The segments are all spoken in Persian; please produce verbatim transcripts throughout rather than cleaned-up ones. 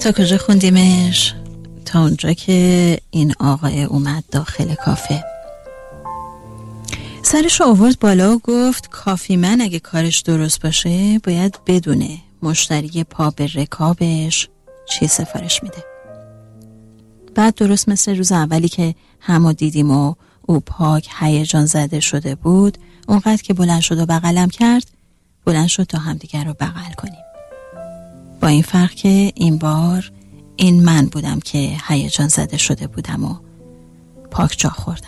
تا کجا خوندیمش؟ تا اونجا که این آقای اومد داخل کافه، سرش رو آورد بالا و گفت کافی من اگه کارش درست باشه باید بدونه مشتری پا به رکابش چی سفارش میده. بعد درست مثل روز اولی که همو دیدیم و او پاک هیجان زده شده بود، اونقدر که بلند شد و بغلم کرد، بلند شد تا همدیگر رو بغل کنیم. با این فرق که این بار این من بودم که هیجان زده شده بودم و پاک جا خوردم.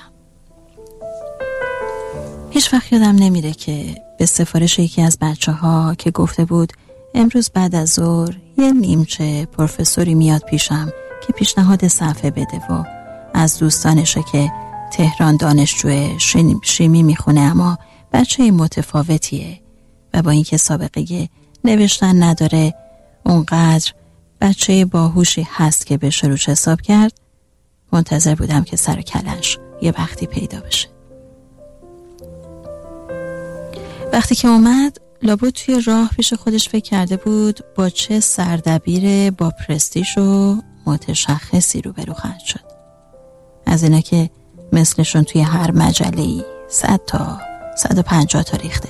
هیچ وقت یادم نمیره که به سفارش یکی از بچه ها که گفته بود امروز بعد از ظهر یه نیمچه پروفسوری میاد پیشم که پیشنهاد صفحه بده و از دوستانشه که تهران دانشجو شیمی میخونه اما بچه متفاوتیه و با اینکه سابقه نوشتن نداره اونقدر بچه باهوشی هست که بشه روش حساب کرد. منتظر بودم که سر کلش یه وقتی پیدا بشه. وقتی که اومد لابد توی راه پیش خودش فکر کرده بود با چه سردبیر با پرستیژ و متشخصی روبرو خواهد شد. از اینا که مثلشون توی هر مجله‌ای صد تا صد و پنجاه تا ریخته.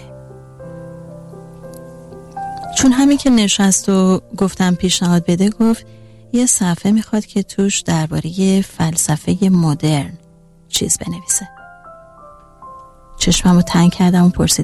چون همین که نشست و گفتم پیشنهاد بده، گفت یه صفحه میخواد که توش درباره فلسفه مدرن چیز بنویسه. چشممو تنگ کردم و پرسیدم